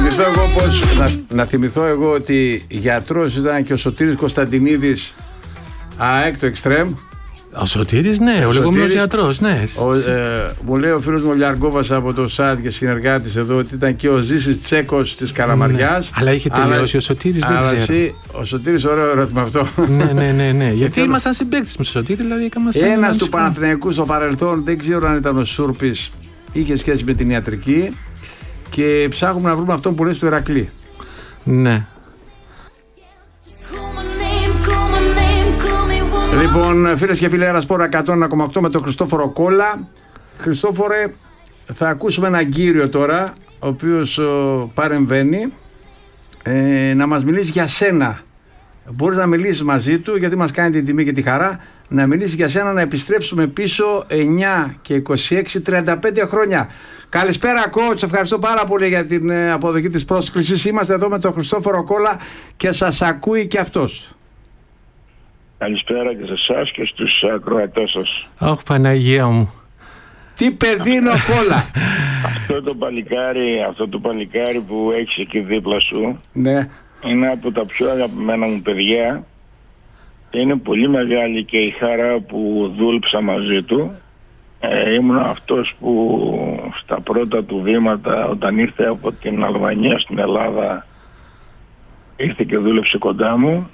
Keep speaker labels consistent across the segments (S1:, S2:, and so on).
S1: Να θυμηθώ εγώ ότι γιατρός ήταν και ο Σωτήρης Κωνσταντινίδης, ΑΕΚ το Εξτρέμ.
S2: Ο Σωτήρης, ναι, ο λεγόμενος γιατρός, ναι.
S1: Μου λέει ο φίλος μου ο Λιαργκόβας από το ΣΑΤ και συνεργάτης εδώ ότι ήταν και ο Ζήσης Τσέκος της Καλαμαριάς.
S2: Ναι. Αλλά είχε τελειώσει ο Σωτήρης, δεν ξέρω.
S1: Ο Σωτήρης, ωραίο ερώτημα αυτό.
S2: Ναι. Γιατί ήμασταν συμπαίκτες με τον Σωτήρη, δηλαδή.
S1: Ένας του Παναθηναϊκού στο παρελθόν, δεν ξέρω αν ήταν ο Σούρπης, είχε σχέση με την ιατρική και ψάχνουμε να βρούμε αυτόν που λες του Ηρακλή.
S2: Ναι.
S1: Λοιπόν, φίλες και φίλοι, Αερασπόρα 101,8 με τον Χριστόφορο Κόλλα. Χριστόφορε, θα ακούσουμε έναν κύριο τώρα, ο οποίος παρεμβαίνει, να μας μιλήσει για σένα. Μπορείς να μιλήσεις μαζί του, γιατί μας κάνει την τιμή και τη χαρά, να μιλήσει για σένα, να επιστρέψουμε πίσω 9 και 26, 35 χρόνια. Καλησπέρα, coach. Ευχαριστώ πάρα πολύ για την αποδοχή της πρόσκλησης. Είμαστε εδώ με τον Χριστόφορο Κόλλα και σας ακούει και αυτός.
S3: Καλησπέρα και σε εσάς και στους ακροατές σας.
S2: Αχ, Παναγία μου.
S1: Τι παιδί είναι ο Κόλλα.
S3: Αυτό το παλικάρι που έχεις εκεί δίπλα σου,
S1: ναι,
S3: είναι από τα πιο αγαπημένα μου παιδιά και είναι πολύ μεγάλη και η χαρά που δούλεψα μαζί του. Ήμουν αυτός που στα πρώτα του βήματα, όταν ήρθε από την Αλβανία στην Ελλάδα, ήρθε και δούλεψε κοντά μου.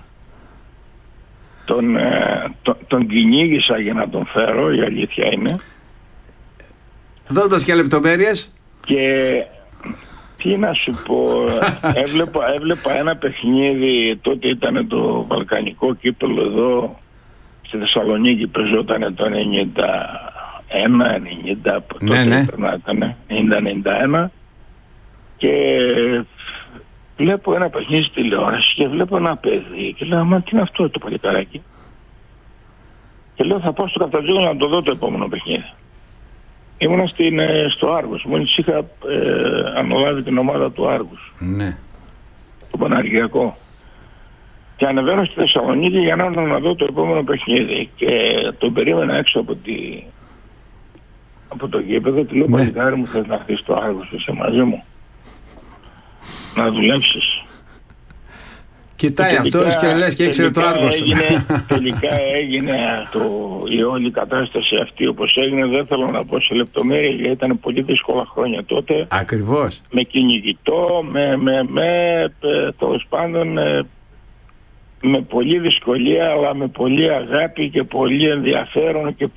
S3: Τον κυνήγησα για να τον φέρω, η αλήθεια είναι.
S1: Δώσ' μας και λεπτομέρειες.
S3: Και τι να σου πω, έβλεπα ένα παιχνίδι, τότε ήταν το Βαλκανικό κύπελλο εδώ στη Θεσσαλονίκη, παίζονταν το 91-90, τότε ήταν 90-91, και βλέπω ένα παιχνίδι στη τηλεόραση και βλέπω ένα παιδί και λέω, μα τι είναι αυτό το παλικάράκι? Και λέω, θα πάω στο Καφτατζόγλιο να το δω το επόμενο παιχνίδι. Ήμουνα στο Άργος, μόλις είχα αναλάβει την ομάδα του Άργους,
S1: ναι,
S3: το Παναργιακό, και ανεβαίνω στη Θεσσαλονίκη για να δω το επόμενο παιχνίδι και τον περίμενα έξω από το γήπεδο. Του λέω, παλικάρι μου, θες να έρθεις στο Άργος, είσαι μαζί μου να δουλέψεις?
S1: Κοιτάει αυτός και λες και έξερε το Άργος.
S3: Τελικά έγινε η όλη κατάσταση αυτή όπως έγινε. Δεν θέλω να πω σε λεπτομέρειες, γιατί ήταν πολύ δύσκολα χρόνια τότε.
S1: Ακριβώς.
S3: Με κυνηγητό, τέλος πάντων, με πολλή δυσκολία, αλλά με πολύ αγάπη και πολύ ενδιαφέρον και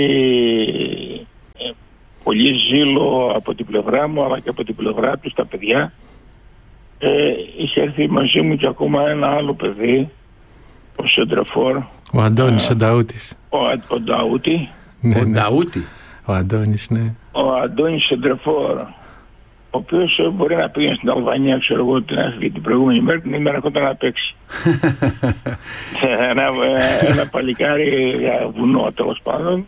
S3: πολύ ζήλο από την πλευρά μου, αλλά και από την πλευρά του τα παιδιά. Είχε έρθει μαζί μου και ακόμα ένα άλλο παιδί, ο Σεντρεφόρ,
S2: ο Αντώνης ο Νταούτης.
S3: Ο Νταούτη.
S2: Ναι,
S1: Νταούτη.
S2: Ο Αντώνης, ναι.
S3: Ο Αντώνης Σεντρεφόρ, ο οποίος μπορεί να πήγαινε στην Αλβανία, ξέρω εγώ, την προηγούμενη μέρα, την ημέρα κοντά να παίξει. Ένα παλικάρι βουνό, τέλος πάντων.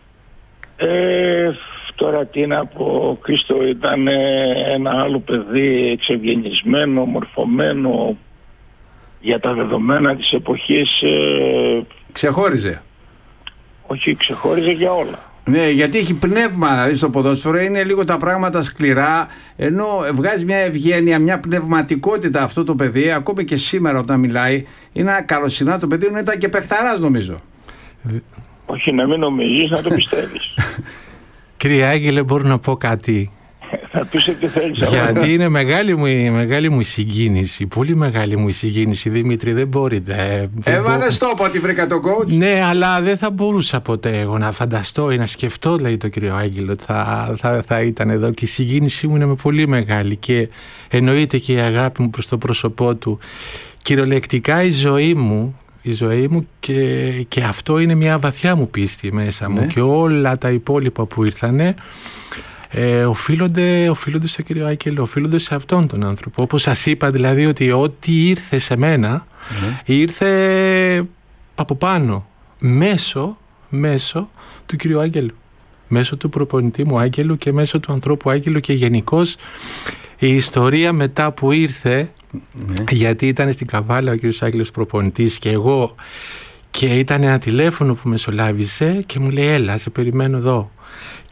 S3: Τώρα τι να πω, Χρήστο, ήταν ένα άλλο παιδί, εξευγενισμένο, μορφωμένο, για τα δεδομένα της εποχής.
S1: Ξεχώριζε.
S3: Όχι, ξεχώριζε για όλα.
S1: Ναι, γιατί έχει πνεύμα, δηλαδή στο ποδόσφαιρο είναι λίγο τα πράγματα σκληρά, ενώ βγάζει μια ευγένεια, μια πνευματικότητα αυτό το παιδί, ακόμη και σήμερα όταν μιλάει, είναι ένα καλοσυνά το παιδί, ήταν και παιχταράς νομίζω.
S3: Όχι, να μην νομίζεις, να το πιστεύεις.
S2: Κύριε Άγγελε, μπορώ να πω κάτι?
S3: Θα πεις ότι θέλεις.
S2: Γιατί είναι μεγάλη μου η συγκίνηση, πολύ μεγάλη μου η συγκίνηση, Δημήτρη, δεν μπορείτε.
S1: Έβαλες τόπο ότι βρήκα τον coach.
S2: Ναι, αλλά δεν θα μπορούσα ποτέ εγώ να φανταστώ ή να σκεφτώ, λέει το κύριο Άγγελο, ότι θα ήταν εδώ, και η συγκίνησή μου είναι πολύ μεγάλη και εννοείται και η αγάπη μου προς το πρόσωπό του. Κυριολεκτικά η ζωή μου και αυτό είναι μια βαθιά μου πίστη μέσα μου, και όλα τα υπόλοιπα που ήρθανε οφείλονται στον κύριο Άγγελο, οφείλονται σε αυτόν τον άνθρωπο. Όπως σας είπα, δηλαδή, ότι ό,τι ήρθε σε μένα ήρθε από πάνω μέσω του κύριου Άγγελου, μέσω του προπονητή μου Άγγελου και μέσω του ανθρώπου Άγγελου, και γενικώς η ιστορία μετά που ήρθε, γιατί ήταν στην Καβάλα ο κύριος Άγγελος προπονητής και εγώ, και ήταν ένα τηλέφωνο που μεσολάβησε και μου λέει, έλα, σε περιμένω εδώ.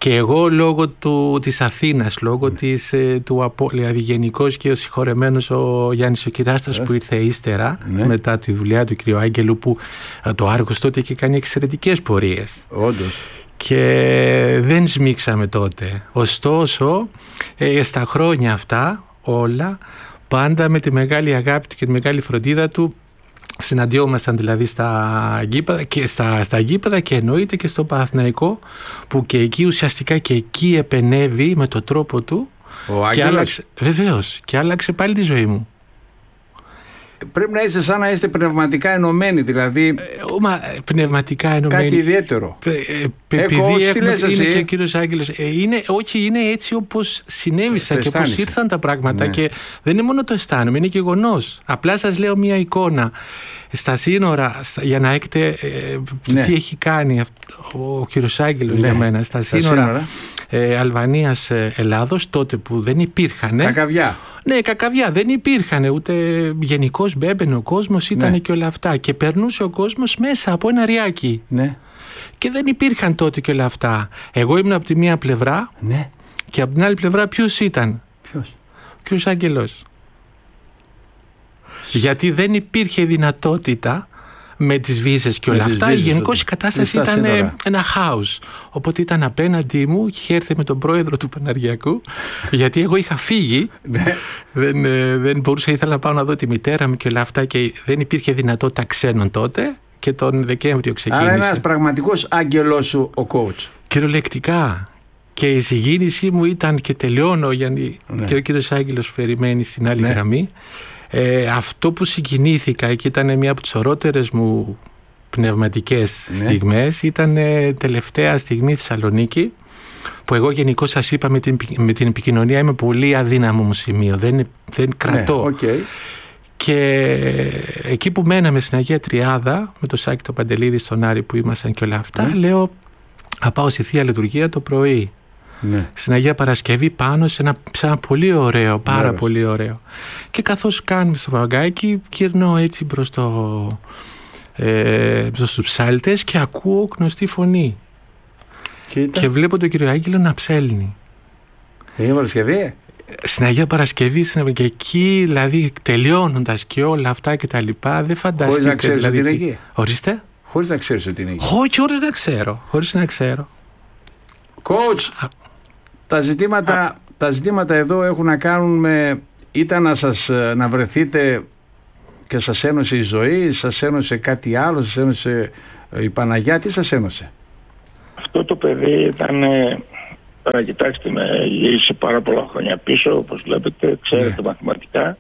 S2: Και εγώ λόγω της Αθήνας, λόγω δηλαδή γενικώς και ο συγχωρεμένος ο Γιάννης ο Κυράστας που ήρθε ύστερα, μετά τη δουλειά του κ. Άγγελου, που το Άργος τότε είχε κάνει εξαιρετικές πορείες.
S1: Όντως.
S2: Και δεν σμίξαμε τότε. Ωστόσο, στα χρόνια αυτά όλα, πάντα με τη μεγάλη αγάπη του και τη μεγάλη φροντίδα του, συναντιόμασταν δηλαδή στα γήπεδα και εννοείται και στο Παναθηναϊκό, που και εκεί ουσιαστικά και εκεί επενεύει με τον τρόπο του.
S1: Ο Άγγελος.
S2: Βεβαίως, και άλλαξε πάλι τη ζωή μου.
S1: Πρέπει να είστε σαν να είστε πνευματικά ενωμένοι, δηλαδή.
S2: Πνευματικά ενωμένοι.
S1: Κάτι ιδιαίτερο.
S2: Επειδή είναι και ο κύριος Άγγελος. Είναι έτσι όπως συνέβησαν και όπως ήρθαν τα πράγματα. Ναι. Και δεν είναι μόνο το αισθάνομαι, είναι γεγονός. Απλά σας λέω μια εικόνα. Στα σύνορα, για να έχετε τι έχει κάνει ο κύριος Άγγελος για μένα, στα σύνορα Αλβανίας-Ελλάδος, τότε που δεν υπήρχαν.
S1: Κακαβιά.
S2: Ναι, κακαβιά. Δεν υπήρχαν ούτε γενικώς μπέμπαινε ο κόσμος, ήταν και όλα αυτά. Και περνούσε ο κόσμος μέσα από ένα ριάκι.
S1: Ναι.
S2: Και δεν υπήρχαν τότε και όλα αυτά. Εγώ ήμουν από τη μία πλευρά και από την άλλη πλευρά ποιος ήταν?
S1: Ποιος?
S2: Ο κύριος Άγγελος. Γιατί δεν υπήρχε δυνατότητα με τις βίζες και όλα αυτά. Γενικώς η κατάσταση ήταν ένα χάος. Οπότε ήταν απέναντί μου και είχε έρθει με τον πρόεδρο του Παναργιακού, γιατί εγώ είχα φύγει. Δεν μπορούσα, ήθελα να πάω να δω τη μητέρα μου και όλα αυτά και δεν υπήρχε δυνατότητα ξένων τότε. Και τον Δεκέμβριο ξεκίνησε.
S1: Άρα ένας πραγματικός άγγελός σου ο coach.
S2: Κυριολεκτικά. Και η συγκίνησή μου ήταν, και τελειώνω, Γιάννη, και ο κύριος Άγγελος περιμένει στην άλλη γραμμή. Αυτό που συγκινήθηκα και ήταν μια από τις ωραίτερες μου πνευματικές στιγμές, ήταν τελευταία στιγμή Θεσσαλονίκη, που εγώ γενικώς σας είπα με την επικοινωνία είμαι πολύ αδύναμο μου σημείο, δεν κρατώ. Και εκεί που μέναμε στην Αγία Τριάδα με το Σάκη το Παντελίδη στον Άρη που ήμασταν και όλα αυτά, λέω θα πάω στη Θεία Λειτουργία το πρωί. Στην Αγία Παρασκευή πάνω σε ένα πολύ ωραίο, πάρα πολύ ωραίο. Και καθώς κάνουμε στο παγκάκι, γυρνώ έτσι προς στους ψάλτες και ακούω γνωστή φωνή. Και βλέπω τον κύριο Άγγελο να ψέλνει.
S1: Αγία Παρασκευή?
S2: Στην Αγία Παρασκευή, και εκεί δηλαδή τελειώνοντας και όλα αυτά και τα λοιπά, δεν φανταστείτε.
S1: Χωρίς να ξέρεις ότι είναι εκεί?
S2: Ορίστε.
S1: Χωρίς να ξέρεις ότι είναι εκεί?
S2: Όχι, χωρίς να ξέρω.
S1: Coach, τα ζητήματα εδώ έχουν να κάνουν με, ήταν να βρεθείτε και σας ένωσε η ζωή, σας ένωσε κάτι άλλο, σας ένωσε η Παναγιά, τι σας ένωσε?
S3: Αυτό το παιδί ήταν, κοιτάξτε, με γύρισε πάρα πολλά χρόνια πίσω, όπως βλέπετε, ξέρετε μαθηματικά.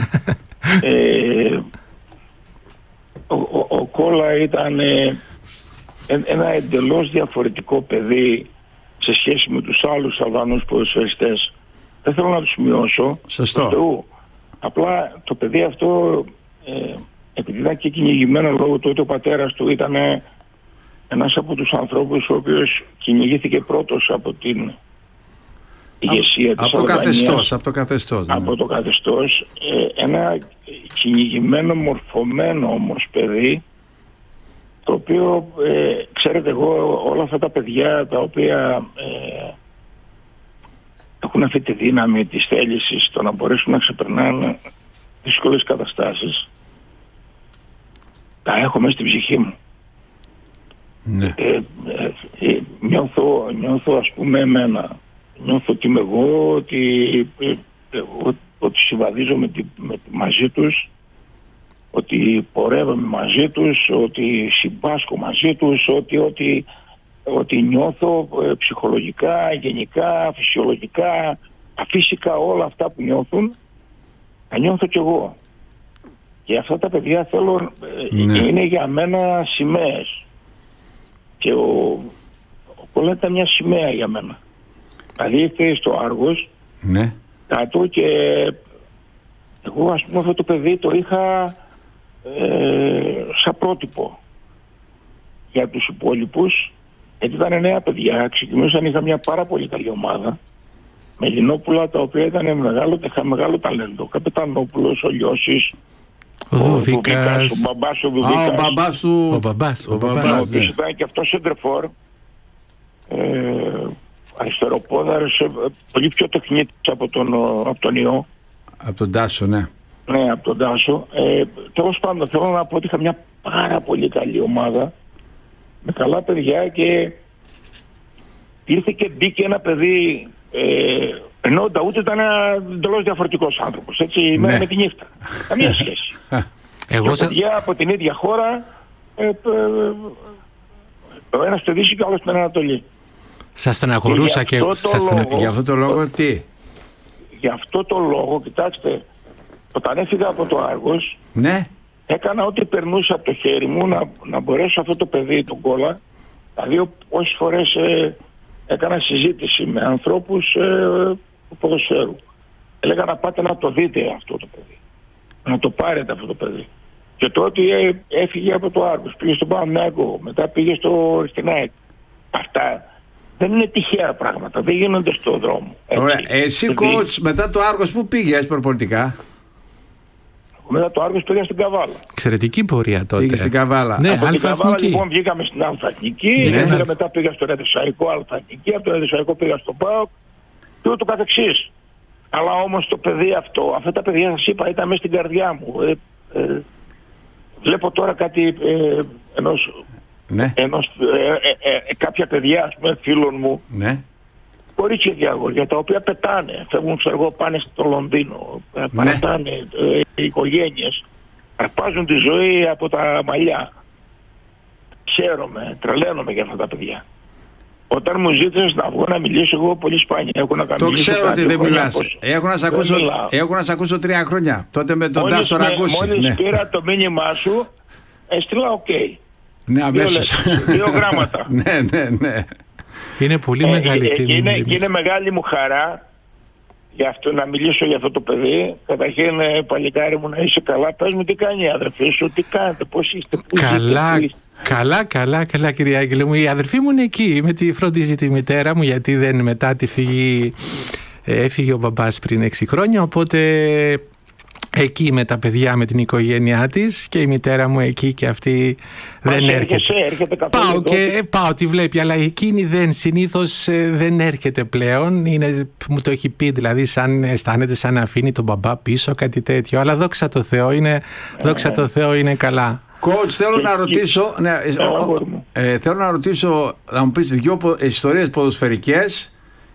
S3: Ο Κόλλα ήταν ένα εντελώς διαφορετικό παιδί σε σχέση με τους άλλους Αλβανούς ποδοσφαιριστές. Δεν θέλω να τους μειώσω.
S1: Σωστό.
S3: Απλά το παιδί αυτό, επειδή ήταν και κυνηγημένο λόγω του ότι ο πατέρας του ήταν ένας από τους ανθρώπους ο οποίος κυνηγήθηκε πρώτος από την ηγεσία της Αλβανίας.
S1: Από το καθεστώς.
S3: Ένα κυνηγημένο, μορφωμένο όμως παιδί, το οποίο, ξέρετε, εγώ όλα αυτά τα παιδιά τα οποία έχουν αυτή τη δύναμη της θέλησης, το να μπορέσουν να ξεπερνάνε δύσκολες καταστάσεις, τα έχω μέσα στην ψυχή μου. Νιώθω ας πούμε εμένα, νιώθω ότι είμαι εγώ, ότι συμβαδίζω μαζί τους, ότι πορεύομαι μαζί τους, ότι συμπάσχω μαζί τους, ότι νιώθω ψυχολογικά, γενικά, φυσιολογικά, αφύσικα, όλα αυτά που νιώθουν, θα νιώθω κι εγώ. Και αυτά τα παιδιά θέλω, είναι για μένα σημαίες. Και ο Κόλλα ήταν μια σημαία για μένα. Δηλαδή ήρθε στο Άργος, κάτω, και εγώ ας πούμε αυτό το παιδί το είχα σαν πρότυπο για τους υπόλοιπους, γιατί ήταν νέα παιδιά, ξεκινούσαν, είχα μια πάρα πολύ καλή ομάδα με Ελληνόπουλα τα οποία είχαν μεγάλο ταλέντο. Καπετανόπουλος, ο Λιώσης,
S2: ο Δουβίκας,
S3: ο μπαμπάς
S2: ο μπαμπάς,
S3: ο οποίος ήταν και αυτός σεντρεφόρ, αριστεροπόδαρος, πολύ πιο τεχνίτης από τον Ιώ.
S1: Από τον Τάσο, ναι.
S3: Ναι, από τον Τάσο. Τέλος πάντων, θέλω να πω ότι είχα μια πάρα πολύ καλή ομάδα με καλά παιδιά και ήρθε και μπήκε ένα παιδί, ενώ ο Νταούτ ήταν εντελώς διαφορετικός άνθρωπος, έτσι,
S1: Ναι.
S3: με τη νύχτα. Καμία σχέση. Και παιδιά από την ίδια χώρα, ο ένας στο Δύση και ο άλλος στην Ανατολή.
S2: Σας στεναχωρούσα και
S1: Για αυτό το λόγο τι?
S3: Για αυτό το λόγο, κοιτάξτε, όταν έφυγα από το Άργος,
S1: Ναι.
S3: έκανα ό,τι περνούσε από το χέρι μου να μπορέσω αυτό το παιδί, τον Κόλλα. Δηλαδή, όσες φορές έκανα συζήτηση με ανθρώπους του ποδοσφαίρου. Έλεγα να πάτε να το δείτε αυτό το παιδί. Να το πάρετε αυτό το παιδί. Και το ότι έφυγε από το Άργος, πήγε στον Παναθηναϊκό, μετά πήγε στην ΑΕΚ. Αυτά δεν είναι τυχαία πράγματα, δεν γίνονται στον δρόμο.
S1: Ωραία. Εσύ, coach, μετά το Άργος πού πήγες προπονητικά?
S3: Μετά το Άργος πήγα στην Καβάλα.
S2: Εξαιρετική πορεία τότε.
S1: Πήγε στην Καβάλα.
S2: Ναι,
S3: από την Καβάλα
S2: Εθνική.
S3: λοιπόν βγήκαμε στην Εθνική,
S1: Ναι.
S3: μετά πήγα στο Ρεδεσσαϊκό Εθνική, από το Ρεδεσσαϊκό πήγα στο ΠΑΟΚ και ούτω καθεξής. Αλλά όμως το παιδί αυτά τα παιδιά σας είπα ήταν μέσα στην καρδιά μου. Βλέπω τώρα κάτι
S1: Ναι.
S3: κάποια παιδιά, ας πούμε, φίλων μου,
S1: Ναι.
S3: κορίτσια και αγόρια, τα οποία πετάνε, φεύγουν, ξέρω εγώ, πάνε στο Λονδίνο, παρατάνε οι οικογένειες, αρπάζουν τη ζωή από τα μαλλιά. Χαίρομαι, τρελαίνομαι για αυτά τα παιδιά. Όταν μου ζήτησες να βγω να μιλήσω, εγώ πολύ σπάνια έχω να
S1: Το ξέρω ότι δεν μιλάς. Έχω να σε ακούσω 3 χρόνια. Τότε με τον Τάσο Ραγκούση.
S3: Μόλις πήρα το μήνυμά σου, έστειλα οκ.
S1: Ναι, αμέσως.
S3: 2 γράμματα.
S1: Ναι.
S2: Είναι πολύ μεγάλη τιμή.
S3: Και είναι μεγάλη μου χαρά για αυτό, να μιλήσω για αυτό το παιδί. Καταρχήν, παλικάρι μου, να είσαι καλά. Πες μου τι κάνει η αδερφή σου, τι κάνετε, πώς είστε, πού
S2: Καλά, κυρία Άγγελε μου. Η αδερφή μου είναι εκεί, με τη φροντίζει τη μητέρα μου, γιατί δεν μετά τη φύγει. Έφυγε ο μπαμπάς πριν 6 χρόνια, οπότε εκεί με τα παιδιά, με την οικογένειά της, και η μητέρα μου εκεί και αυτή δεν έρχεται. Πάω, τη βλέπει, αλλά εκείνη συνήθως δεν έρχεται πλέον. Μου το έχει πει, δηλαδή αισθάνεται σαν να αφήνει τον μπαμπά πίσω, κάτι τέτοιο. Αλλά δόξα τω Θεώ είναι καλά.
S1: Coach, θέλω να ρωτήσω, να μου πεις 2 ιστορίες ποδοσφαιρικές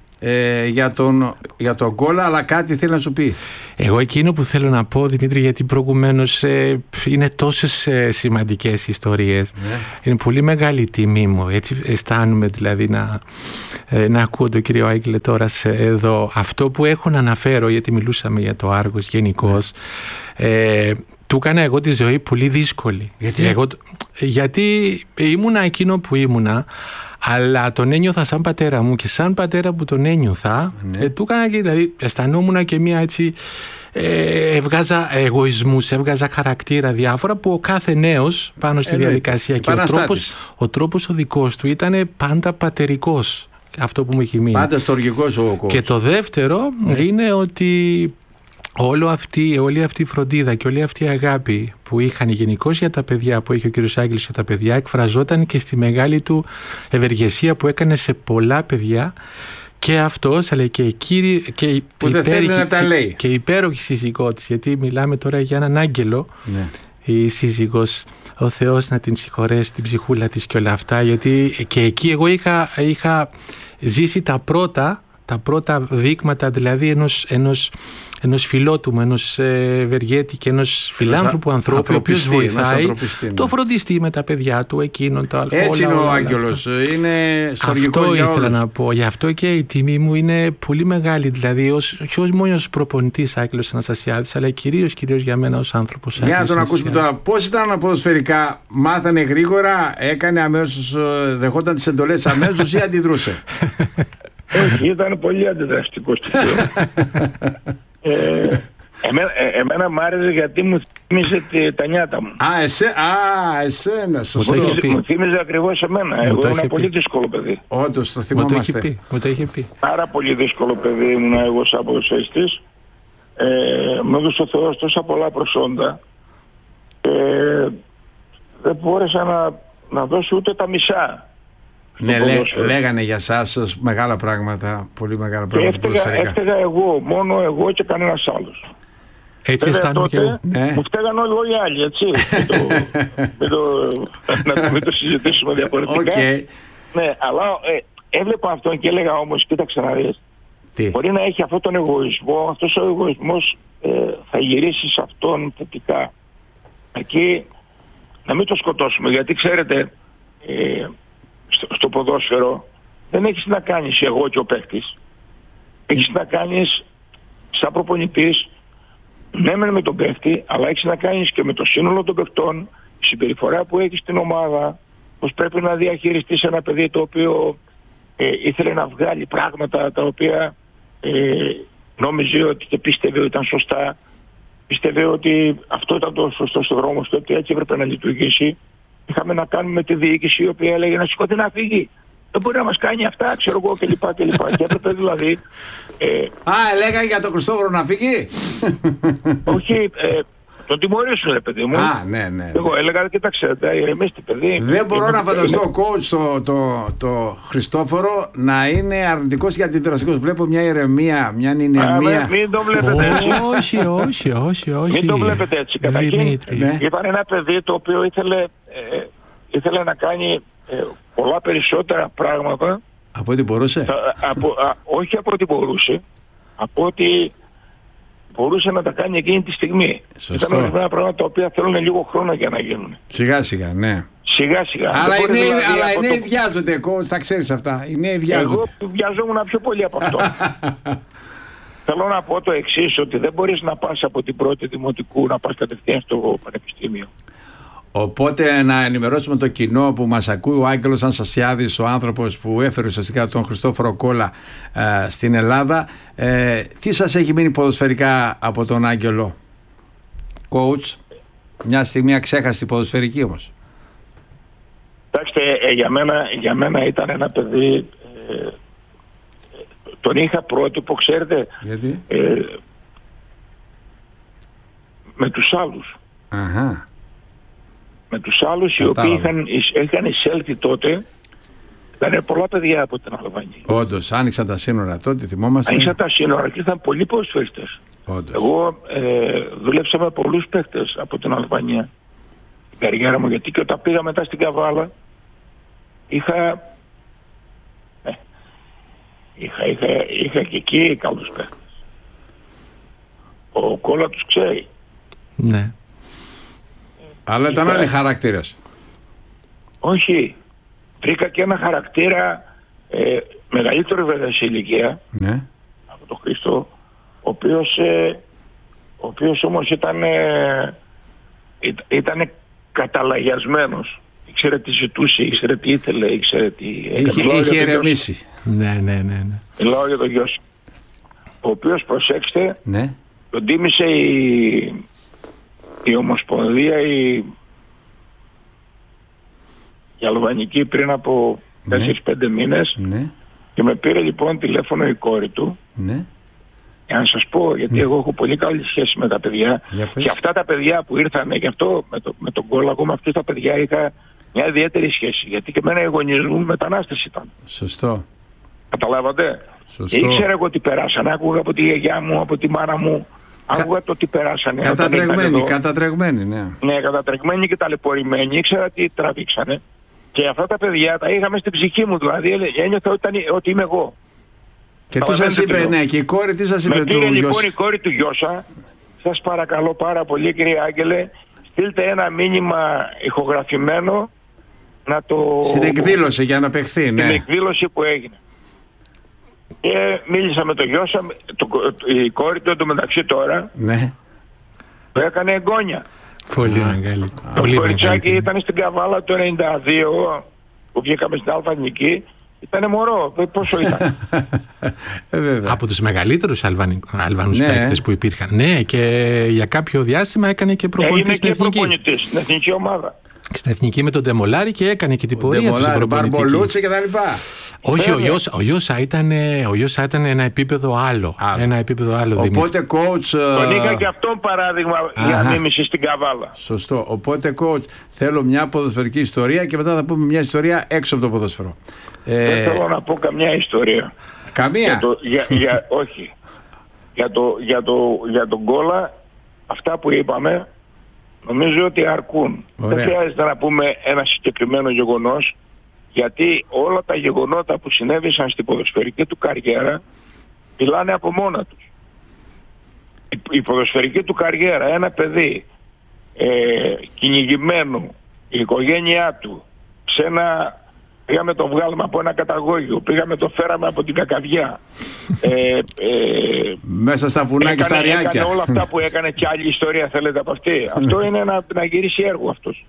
S1: για τον Κόλλα, αλλά κάτι θέλει να σου πει.
S2: Εγώ εκείνο που θέλω να πω, Δημήτρη, γιατί προηγουμένως είναι τόσες σημαντικές ιστορίες. Ναι. Είναι πολύ μεγάλη τιμή μου. Έτσι αισθάνομαι δηλαδή να ακούω τον κύριο Άγγελε τώρα εδώ. Αυτό που έχω να αναφέρω, γιατί μιλούσαμε για το Άργος γενικώς, του έκανα εγώ τη ζωή πολύ δύσκολη. Γιατί ήμουνα εκείνο που ήμουνα, αλλά τον ένιωθα σαν πατέρα μου, και σαν πατέρα που τον ένιωθα, του έκανα και, δηλαδή, αισθανόμουν και μια έτσι, έβγαζα εγωισμούς, έβγαζα χαρακτήρα διάφορα που ο κάθε νέος πάνω στη διαδικασία, και ο τρόπος ο δικός του ήταν πάντα πατερικός, αυτό που μου έχει μείνει.
S1: Πάντα στοργικός ο κόσμος.
S2: Και το δεύτερο είναι ότι όλη αυτή η φροντίδα και όλη αυτή η αγάπη που είχαν γενικώς για τα παιδιά, που είχε ο κύριος Άγγελος για τα παιδιά, εκφραζόταν και στη μεγάλη του ευεργεσία που έκανε σε πολλά παιδιά, και αυτός, αλλά και η υπέροχη σύζυγό της, γιατί μιλάμε τώρα για έναν άγγελο, η σύζυγος, ο Θεός να την συγχωρέσει, την ψυχούλα της και όλα αυτά, γιατί και εκεί εγώ είχα ζήσει τα πρώτα δείγματα, δηλαδή ενός φιλότιμου, ενός ευεργέτη και ενός φιλάνθρωπου ανθρώπου, ο οποίος βοηθάει το φροντιστή με τα παιδιά του, εκείνον, τα άλλα.
S1: Έτσι είναι ο Άγγελος, είναι στοργικός για όλους.
S2: Αυτό ήθελα να πω, γι' αυτό και η τιμή μου είναι πολύ μεγάλη, δηλαδή όχι ως μόνο ως προπονητής Άγγελος Αναστασιάδης, αλλά κυρίως για μένα ως άνθρωπος.
S1: Για να τον ακούσουμε τώρα, πώς ήταν ποδοσφαιρικά, μάθανε γρήγορα, έκανε αμέσως, δεχόταν τις εντολές αμέσως ή αντιδρούσε?
S3: Όχι, ήταν πολύ αντιδραστικός. Εμένα μ' άρεσε γιατί μου θύμιζε τα νιάτα μου.
S1: Εσένα, σωστό.
S3: Μου θύμιζε ακριβώς εμένα. Εγώ ήμουν πολύ δύσκολο παιδί.
S1: Όντως, το θυμόμαστε.
S2: Μου το είχε πει.
S3: Πάρα πολύ δύσκολο παιδί ήμουν εγώ σαν ποδοσφαιριστής. Με έδωσε ο Θεός τόσα πολλά προσόντα. Δεν μπόρεσα να δώσω ούτε τα μισά
S1: Ναι, λέγανε για εσάς μεγάλα πράγματα, πολύ μεγάλα πράγματα.
S3: Έφταιγα εγώ, μόνο εγώ και κανένας άλλος.
S2: Έτσι αισθάνομαι και εγώ.
S3: Μου φταίγαν όλοι οι άλλοι, έτσι. Μην το συζητήσουμε διαφορετικά. Ναι, αλλά έβλεπα αυτόν και έλεγα όμως, κοίταξε να δεις. Μπορεί να έχει αυτόν τον εγωισμό, αυτός ο εγωισμός θα γυρίσει σε αυτόν θετικά. Εκεί να μην το σκοτώσουμε, γιατί ξέρετε, στο ποδόσφαιρο δεν έχεις να κάνεις εγώ και ο παίκτης. Έχεις να κάνεις σαν προπονητής, ναι μεν με τον παίκτη, αλλά έχεις να κάνεις και με το σύνολο των παικτών, η συμπεριφορά που έχεις στην ομάδα, πως πρέπει να διαχειριστείς ένα παιδί το οποίο ήθελε να βγάλει πράγματα τα οποία νόμιζε ότι και πίστευε ότι ήταν σωστά, πίστευε ότι αυτό ήταν το σωστό στο δρόμο του, ότι έτσι έπρεπε να λειτουργήσει. Είχαμε να κάνουμε με τη διοίκηση η οποία έλεγε να σηκωθεί να φύγει. Δεν μπορεί να μας κάνει αυτά, ξέρω εγώ κλπ. Και έπρεπε δηλαδή.
S1: Έλεγα για τον Χριστόφορο να φύγει.
S3: Όχι, τον τιμωρήσουν, ρε παιδί μου.
S1: Ναι.
S3: Εγώ έλεγα, κοίταξε, ηρεμήστε, παιδί.
S1: Δεν μπορώ να φανταστώ ο coach το Χριστόφορο να είναι αρνητικός για αντιδραστικός. Βλέπω μια ηρεμία, μια νηνεμία.
S3: Μην το βλέπετε έτσι.
S2: Όχι.
S3: Μην το βλέπετε έτσι. Καταρχήν, ήταν ένα παιδί το οποίο ήθελε να κάνει πολλά περισσότερα πράγματα.
S1: Από ό,τι μπορούσε.
S3: Όχι από ό,τι μπορούσε. Από ό,τι μπορούσε να τα κάνει εκείνη τη στιγμή.
S1: Σωστό.
S3: Ήταν ορισμένα πράγματα τα οποία θέλουν λίγο χρόνο για να γίνουν.
S1: Σιγά-σιγά, ναι.
S3: Σιγά-σιγά.
S1: Αλλά οι νέοι βιάζονται, θα ξέρεις αυτά. Οι νέοι βιάζονται.
S3: Εγώ βιαζόμουν πιο πολύ από αυτό. Θέλω να πω το εξής, ότι δεν μπορείς να πας από την πρώτη δημοτικού να πας κατευθείαν στο πανεπιστήμιο.
S1: Οπότε να ενημερώσουμε το κοινό που μας ακούει, ο Άγγελος Ανσασιάδης, ο άνθρωπος που έφερε ουσιαστικά τον Χριστόφορο Κόλλα στην Ελλάδα. Τι σας έχει μείνει ποδοσφαιρικά από τον Άγγελο, coach? Μια στιγμή αξέχαστη ποδοσφαιρική όμως.
S3: Κοιτάξτε, για μένα ήταν ένα παιδί, τον είχα πρότυπο, ξέρετε.
S1: Γιατί?
S3: Με τους άλλους.
S1: Αχα.
S3: Με τους άλλους οι οποίοι είχαν εισέλθει τότε, ήταν πολλά παιδιά από την Αλβανία.
S1: Όντως, άνοιξαν τα σύνορα τότε, θυμόμαστε.
S3: Άνοιξαν τα σύνορα και ήρθαν πολλοί ποδοσφαιριστές. Εγώ δούλεψα με πολλούς παίκτες από την Αλβανία την καριέρα μου, γιατί και όταν πήγα μετά στην Καβάλα είχα και εκεί καλούς παίκτες. Ο Κόλλα τους ξέρει.
S2: Ναι.
S1: Αλλά ήταν άλλοι χαρακτήρες.
S3: Όχι. Βρήκα και ένα χαρακτήρα μεγαλύτερο βέβαια σε ηλικία,
S1: ναι,
S3: από τον Χρήστο, ο οποίος όμως ήταν καταλαγιασμένος. Ήξερε τι ζητούσε, ήξερε τι ήθελε, ήξερε τι...
S1: Είχε ηρεμήσει.
S2: Ναι.
S3: Μιλάω για τον γιος, ο οποίος, προσέξτε,
S1: ναι,
S3: τον τίμησε η Ομοσπονδία, η Αλβανική, πριν από 4-5 μήνες,
S1: ναι,
S3: και με πήρε λοιπόν τηλέφωνο η κόρη του,
S1: ναι,
S3: για να σας πω, γιατί εγώ έχω πολύ καλή σχέση με τα παιδιά, και αυτά τα παιδιά που ήρθαν, γι' αυτό με τον Κόλλα, εγώ με αυτά τα παιδιά είχα μια ιδιαίτερη σχέση, γιατί και εμένα οι γονείς μου μετανάστες ήταν.
S1: Σωστό.
S3: Καταλάβατε?
S1: Σωστό.
S3: Και ήξερα εγώ τι περάσανε, άκουγα από τη γιαγιά μου, από τη μάνα μου, άκουγα το τι περάσανε.
S1: Κατατρεγμένοι, ναι.
S3: Ναι, κατατρεγμένοι και ταλαιπωρημένοι, ήξερα τι τραβήξανε. Και αυτά τα παιδιά τα είχαμε στην ψυχή μου, δηλαδή ένιωθα ότι είμαι εγώ.
S1: Και τι σας είπε, ναι, και η κόρη τι σας είπε του
S3: Γιώσα? Λοιπόν, η κόρη του Γιώσα, σας παρακαλώ πάρα πολύ, κύριε Άγγελε, στείλτε ένα μήνυμα ηχογραφημένο να το...
S1: Στην εκδήλωση για να παιχθεί, ναι.
S3: Στην εκδήλωση που έγινε. Και μίλησα με τον Γιώσα, η κόρη του εντωμεταξύ τώρα,
S1: ναι,
S3: το έκανε εγγόνια.
S2: Πολύ μεγάλη.
S3: Το κοριτσάκι ήταν στην Καβάλα το 92 που βγήκαμε στην Αλβανική. Ήτανε μωρό. Πόσο ήταν?
S1: Από
S2: τους μεγαλύτερους Αλβανούς παίκτες που υπήρχαν. Ναι, και για κάποιο διάστημα έκανε και προπονητής στην εθνική.
S3: Προπονητής στην εθνική ομάδα.
S2: στην εθνική με τον Ντεμολάρη και έκανε και την πορεία του στην προπονητική.
S1: Μπαρμπολούτσε και τα λοιπά.
S2: Όχι, ο Γιώσα ήταν ένα επίπεδο άλλο. Ένα επίπεδο άλλο.
S1: Οπότε coach.
S3: Τον είχα και αυτόν παράδειγμα για μίμηση στην Καβάλα.
S1: Σωστό. Οπότε coach, θέλω μια ποδοσφαιρική ιστορία και μετά θα πούμε μια ιστορία έξω από το ποδόσφαιρο.
S3: Δεν θέλω να πω καμιά ιστορία.
S1: Καμία.
S3: Όχι. Για τον Κόλα, αυτά που είπαμε νομίζω ότι αρκούν.
S1: Ωραία.
S3: Δεν χρειάζεται να πούμε ένα συγκεκριμένο γεγονός, γιατί όλα τα γεγονότα που συνέβησαν στην ποδοσφαιρική του καριέρα μιλάνε από μόνα τους. Η ποδοσφαιρική του καριέρα, ένα παιδί κυνηγημένο, η οικογένειά του, σε ένα... Πήγαμε το βγάλουμε από ένα καταγόγιο, πήγαμε το φέραμε από την Κακαδιά.
S1: Μέσα στα βουνά και στα ριάκια.
S3: Έκανε όλα αυτά που έκανε και άλλη ιστορία θέλετε από αυτή. Αυτό είναι να γυρίσει έργο αυτός.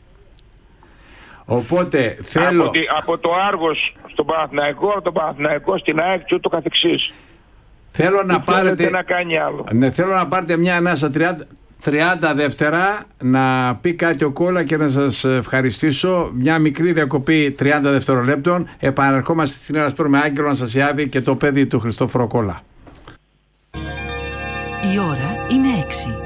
S1: Οπότε θέλω...
S3: Από το Άργος στον Παναθηναϊκό, από το Παναθηναϊκό στην ΑΕΚ και ούτω καθεξής.
S1: Θέλω να πάρετε...
S3: να κάνει άλλο.
S1: Ναι, θέλω να πάρετε μια ανάσα 30 δεύτερα να πει κάτι ο Κόλλα και να σας ευχαριστήσω. Μια μικρή διακοπή 30 δευτερολέπτων. Επαναρχόμαστε στην Έλα Σπορ με Άγγελο Αναστασιάδη και το παιδί του Χριστόφορο Κόλλα.
S4: Η ώρα είναι 6.